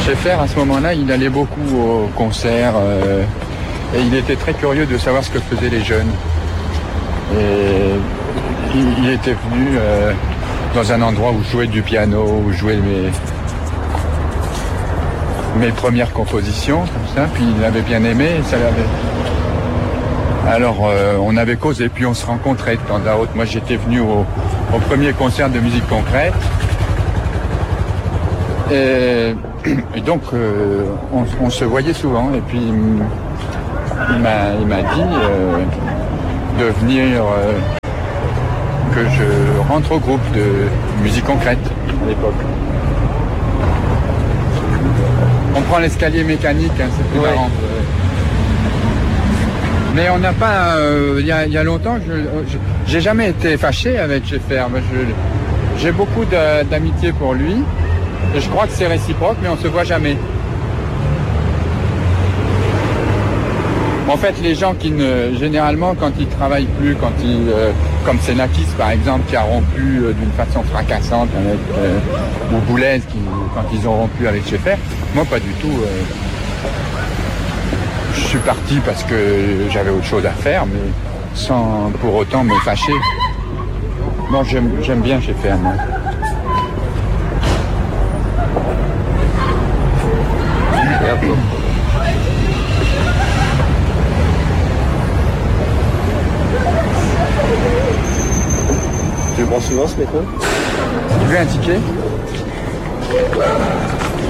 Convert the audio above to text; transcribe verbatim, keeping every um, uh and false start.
Schaeffer, à ce moment-là, il allait beaucoup aux concerts euh, et il était très curieux de savoir ce que faisaient les jeunes. Et il, il était venu euh, dans un endroit où je jouais du piano, où je jouais mes, mes premières compositions, comme ça, puis il avait bien aimé, et ça l'avait... Alors euh, on avait causé, puis on se rencontrait de temps à autre. Moi j'étais venu au, au premier concert de musique concrète. Et, et donc euh, on, on se voyait souvent. Et puis il m'a, il m'a dit euh, de venir, euh, que je rentre au groupe de musique concrète à l'époque. On prend l'escalier mécanique, hein, c'est plus ouais. marrant. Mais on n'a pas, euh, il y, a, il y a longtemps, je, je, j'ai jamais été fâché avec Schaeffer. Je, j'ai beaucoup de, d'amitié pour lui. Et je crois que c'est réciproque, mais on se voit jamais. En fait, les gens qui ne, généralement, quand ils travaillent plus, quand ils, euh, comme Xenakis par exemple, qui a rompu euh, d'une façon fracassante avec, euh, ou Boulez, qui, quand ils ont rompu avec Schaeffer, moi pas du tout. Euh, Je suis parti parce que j'avais autre chose à faire, mais sans pour autant me fâcher. Bon, j'aime, j'aime bien Schaeffer, moi. Tu le prends souvent ce métro? Tu veux un ticket ?